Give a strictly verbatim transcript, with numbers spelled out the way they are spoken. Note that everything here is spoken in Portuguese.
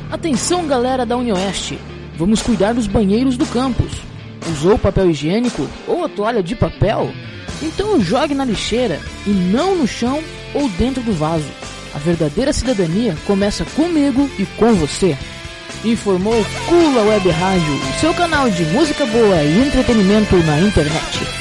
Atenção, galera da Unioeste, vamos cuidar dos banheiros do campus. Usou papel higiênico ou a toalha de papel? Então jogue na lixeira e não no chão ou dentro do vaso. A verdadeira cidadania começa comigo e com você. Informou Cula Web Rádio, o seu canal de música boa e entretenimento na internet.